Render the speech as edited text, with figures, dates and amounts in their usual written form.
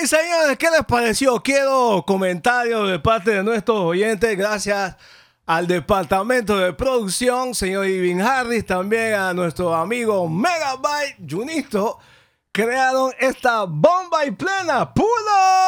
Señores, ¿qué les pareció? Quiero comentarios de parte de nuestros oyentes. Gracias al departamento de producción, señor Ivin Harris, también a nuestro amigo Megabyte Junito. Crearon esta bomba y plena. ¡Pulo!